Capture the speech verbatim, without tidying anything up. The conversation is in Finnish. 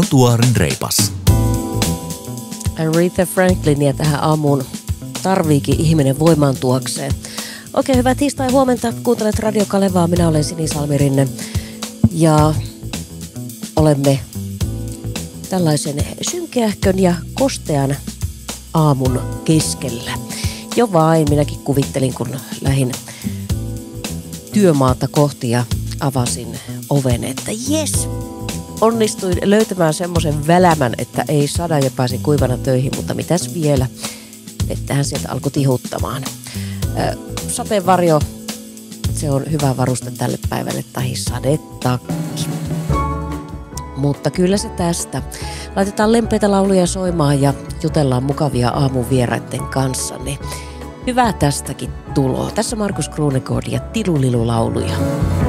Trotuaarin reipas. Aretha Franklinia tähän aamuun tarviikin ihminen voimaantuakseen. Oikein hyvää tiistai huomenta. Kuuntelet Radio Kalevaa. Minä olen Sini Salmirinne. Ja olemme tällaisen synkeähkön ja kostean aamun keskellä. Jo vain minäkin kuvittelin, kun lähdin työmaata kohti ja avasin oven, että jes, onnistuin löytämään semmoisen välämän, että ei sada ja pääsin kuivana töihin, mutta mitäs vielä, vettähän sieltä alkoi tihuttamaan. Sateenvarjo, se on hyvä varuste tälle päivälle, tai sadetakki. Mutta kyllä se tästä. Laitetaan lempeitä lauluja soimaan ja jutellaan mukavia aamuvieraiden kanssa. Niin hyvää tästäkin tuloa. Tässä Markus Krunegård ja Tilulilu lauluja.